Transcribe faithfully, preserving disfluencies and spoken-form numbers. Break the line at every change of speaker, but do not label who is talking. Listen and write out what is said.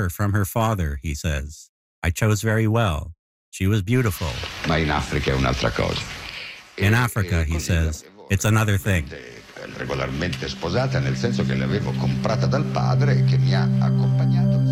her from her father, he says. I chose very well. She was beautiful.
Ma in Africa è un'altra cosa.
In Africa, he says, it's another thing.
Regolarmente sposata, nel senso che l'avevo comprata dal padre che mi ha accompagnato